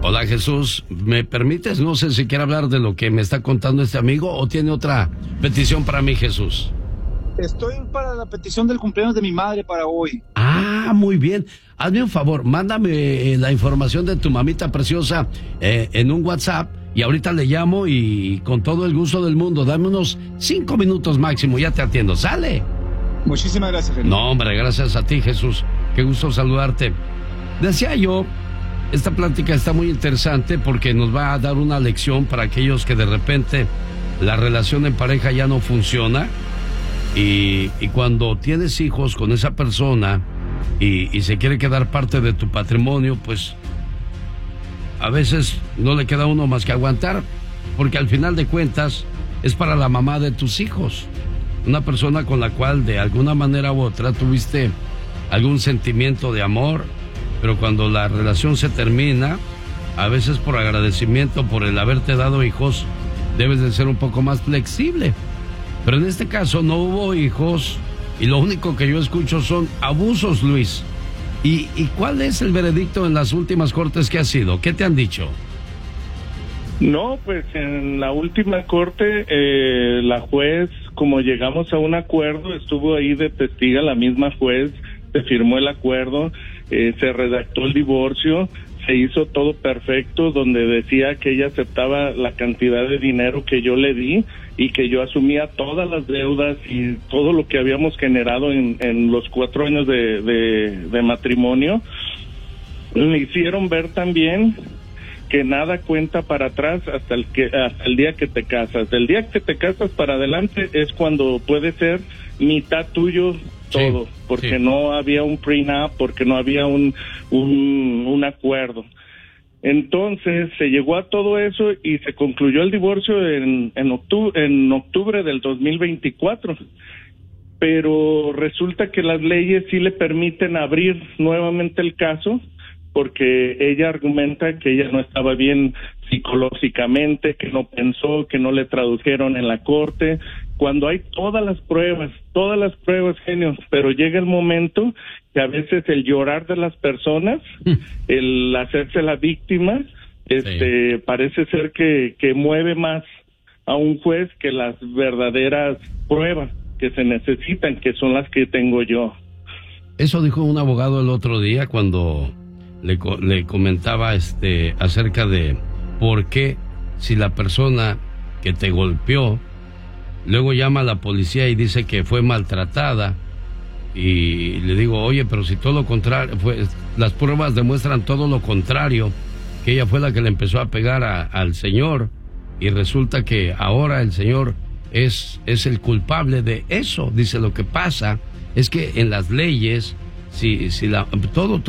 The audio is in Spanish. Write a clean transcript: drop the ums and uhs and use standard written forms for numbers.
Hola Jesús, ¿me permites? No sé si quiere hablar de lo que me está contando este amigo o tiene otra petición para mí, Jesús. Estoy para la petición del cumpleaños de mi madre para hoy. Ah, muy bien. Hazme un favor, mándame la información de tu mamita preciosa en un WhatsApp y ahorita le llamo y con todo el gusto del mundo, dame unos 5 minutos máximo, ya te atiendo, ¿sale? Muchísimas gracias, Jesús. No, hombre, gracias a ti, Jesús. Qué gusto saludarte. Decía yo, esta plática está muy interesante porque nos va a dar una lección para aquellos que de repente la relación en pareja ya no funciona y cuando tienes hijos con esa persona y se quiere quedar parte de tu patrimonio, pues a veces no le queda a uno más que aguantar, porque al final de cuentas es para la mamá de tus hijos, una persona con la cual de alguna manera u otra tuviste algún sentimiento de amor, pero cuando la relación se termina, a veces por agradecimiento por el haberte dado hijos, debes de ser un poco más flexible. Pero en este caso no hubo hijos y lo único que yo escucho son abusos, Luis. ¿Y cuál es el veredicto en las últimas cortes que ha sido? ¿Qué te han dicho? No, pues en la última corte la juez, como llegamos a un acuerdo, estuvo ahí de testiga la misma juez, se firmó el acuerdo, se redactó el divorcio, se hizo todo perfecto, donde decía que ella aceptaba la cantidad de dinero que yo le di y que yo asumía todas las deudas y todo lo que habíamos generado en los 4 años de matrimonio. Le hicieron ver también que nada cuenta para atrás hasta el día que te casas. Del día que te casas para adelante es cuando puede ser mitad tuyo todo, porque no había un prenup, porque no había un acuerdo. Entonces se llegó a todo eso y se concluyó el divorcio en octubre del 2024. Pero resulta que las leyes sí le permiten abrir nuevamente el caso, porque ella argumenta que ella no estaba bien psicológicamente, que no pensó, que no le tradujeron en la corte, cuando hay todas las pruebas, genio, pero llega el momento que a veces el llorar de las personas, el hacerse la víctima, parece ser que mueve más a un juez que las verdaderas pruebas que se necesitan, que son las que tengo yo. Eso dijo un abogado el otro día cuando le comentaba acerca de por qué si la persona que te golpeó luego llama a la policía y dice que fue maltratada, y le digo, oye, pero si todo lo contrario, las pruebas demuestran todo lo contrario, que ella fue la que le empezó a pegar al señor, y resulta que ahora el señor es el culpable de eso. Dice, lo que pasa es que en las leyes, si todo